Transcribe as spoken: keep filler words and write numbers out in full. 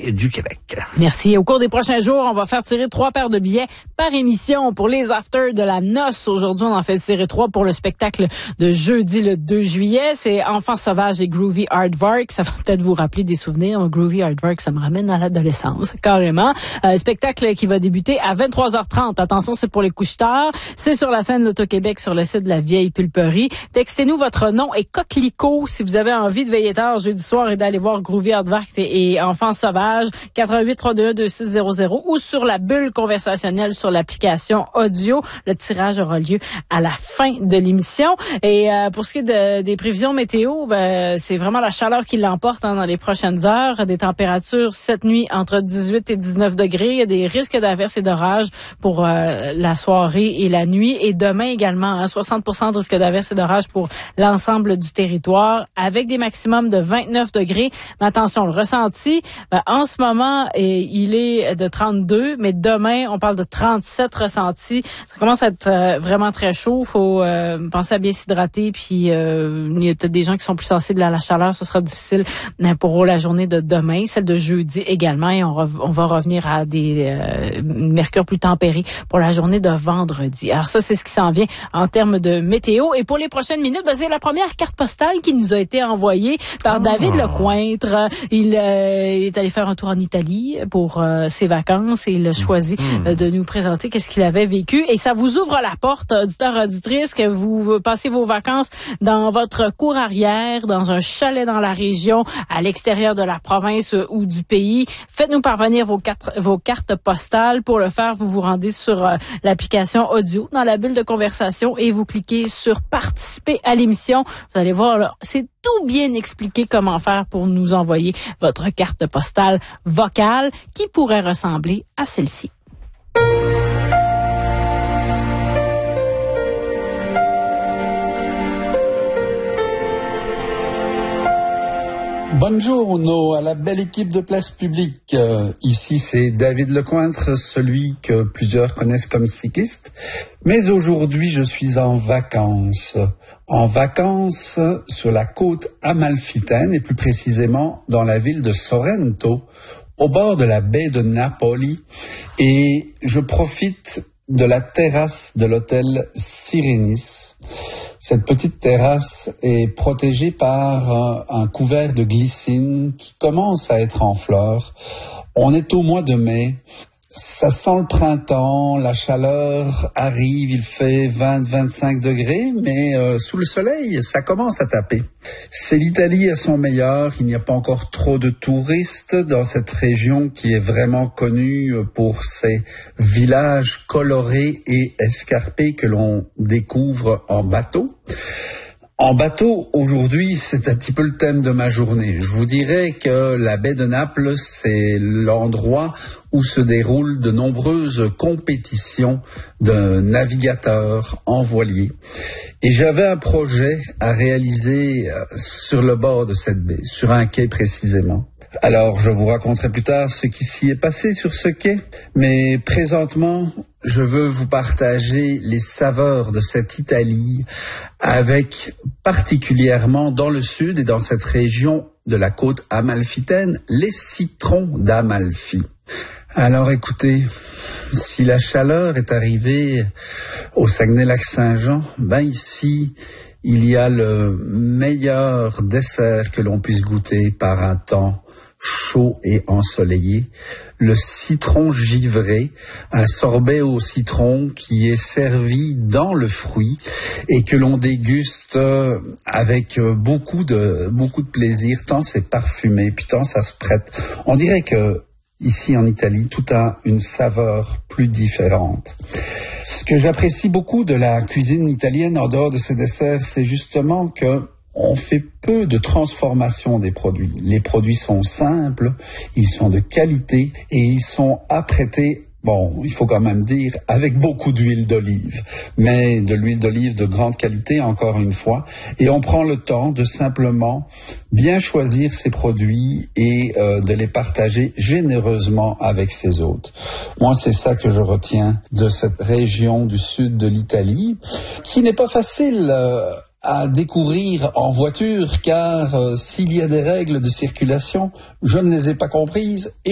Loterie du Québec. Merci. Au cours des prochains jours, on va faire tirer trois paires de billets par émission pour les afters de la noce. Aujourd'hui, on en fait tirer trois pour le spectacle de jeudi le deux juillet. C'est Enfants sauvages et Groovy Aardvark. Ça va peut-être vous rappeler des souvenirs. Groovy Aardvark, ça me ramène à l'adolescence, carrément. Euh, spectacle qui va débuter à vingt-trois heures trente. Attention, c'est pour les couches-tard. C'est sur la scène l'Auto-Québec, sur le site de la Vieille Pulperie. Textez-nous votre nom et coquelicot si vous avez envie de veiller tard jeudi soir et d'aller voir Groovy Aardvark et, et Enfants sauvages. quatre un huit, trois deux un, deux six zéro zéro ou sur la bulle conversationnelle sur l'application audio. Le tirage aura lieu à la fin de l'émission. Et euh, pour ce qui est de, des prévisions météo, ben, c'est vraiment la chaleur qui l'emporte hein, dans les prochaines heures. Des températures cette nuit entre dix-huit et dix-neuf degrés. Il y a des risques d'averses et d'orages pour euh, la soirée et la nuit. Et demain également, hein, soixante pour cent de risque d'averses et d'orages pour l'ensemble du territoire avec des maximums de vingt-neuf degrés. Mais attention, le ressenti, ben, en ce moment, et, il est de trente-deux, mais demain, on parle de trente-sept ressentis. Ça commence à être euh, vraiment très chaud. Il faut euh, penser à bien s'hydrater. Puis, euh, il y a peut-être des gens qui sont plus sensibles à la chaleur. Ce sera difficile pour la journée de demain, celle de jeudi également. Et on, re- on va revenir à des euh, mercure plus tempérés pour la journée de vendredi. Alors ça, c'est ce qui s'en vient en termes de météo. Et pour les prochaines minutes, ben, c'est la première carte postale qui nous a été envoyée par oh. David Lecointre. Il, euh, il est allé faire un tour en Italie pour euh, ses vacances et il a choisi mmh. euh, de nous présenter qu'est-ce qu'il avait vécu. Et ça vous ouvre la porte, auditeurs, auditrices, que vous passez vos vacances dans votre cour arrière, dans un chalet dans la région, à l'extérieur de la province ou du pays. Faites-nous parvenir vos, quatre, vos cartes postales. Pour le faire, vous vous rendez sur euh, l'application audio dans la bulle de conversation et vous cliquez sur participer à l'émission. Vous allez voir, là, c'est tout bien expliqué comment faire pour nous envoyer votre carte postale vocale qui pourrait ressembler à celle-ci. Buongiorno à la belle équipe de Place Publique. Euh, ici, c'est David Lecointre, celui que plusieurs connaissent comme cycliste. Mais aujourd'hui, je suis en vacances. En vacances sur la côte amalfitaine et plus précisément dans la ville de Sorrento, au bord de la baie de Napoli. Et je profite de la terrasse de l'hôtel Sirenis. Cette petite terrasse est protégée par un, un couvert de glycine qui commence à être en fleurs. On est au mois de mai. Ça sent le printemps, la chaleur arrive, il fait vingt à vingt-cinq degrés, mais euh, sous le soleil, ça commence à taper. C'est l'Italie à son meilleur, il n'y a pas encore trop de touristes dans cette région qui est vraiment connue pour ses villages colorés et escarpés que l'on découvre en bateau. En bateau, aujourd'hui, c'est un petit peu le thème de ma journée. Je vous dirais que la baie de Naples, c'est l'endroit où se déroulent de nombreuses compétitions de navigateurs en voilier. Et j'avais un projet à réaliser sur le bord de cette baie, sur un quai précisément. Alors, je vous raconterai plus tard ce qui s'y est passé sur ce quai, mais présentement, je veux vous partager les saveurs de cette Italie avec particulièrement dans le sud et dans cette région de la côte amalfitaine, les citrons d'Amalfi. Alors écoutez, si la chaleur est arrivée au Saguenay-Lac-Saint-Jean, ben ici, il y a le meilleur dessert que l'on puisse goûter par un temps chaud et ensoleillé, le citron givré, un sorbet au citron qui est servi dans le fruit et que l'on déguste avec beaucoup de beaucoup de plaisir, tant c'est parfumé, puis tant ça se prête. On dirait que ici en Italie, tout a une saveur plus différente. Ce que j'apprécie beaucoup de la cuisine italienne en dehors de ses desserts, c'est justement que on fait peu de transformation des produits. Les produits sont simples, ils sont de qualité et ils sont apprêtés, bon, il faut quand même dire, avec beaucoup d'huile d'olive. Mais de l'huile d'olive de grande qualité, encore une fois. Et on prend le temps de simplement bien choisir ces produits et euh, de les partager généreusement avec ses hôtes. Moi, c'est ça que je retiens de cette région du sud de l'Italie, qui n'est pas facile euh, à découvrir en voiture, car euh, s'il y a des règles de circulation, je ne les ai pas comprises et